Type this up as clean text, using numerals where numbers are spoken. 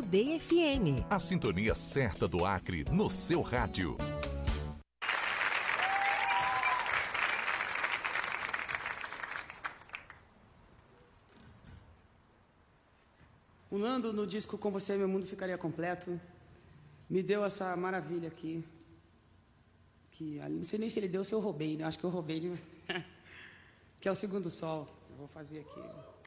Day FM. A sintonia certa do Acre no seu rádio. O Nando, no disco Com Você Meu Mundo Ficaria Completo, me deu essa maravilha aqui. Que não sei nem se ele deu ou se eu roubei, né? Acho que eu roubei de... que é o Segundo Sol. Eu vou fazer aqui.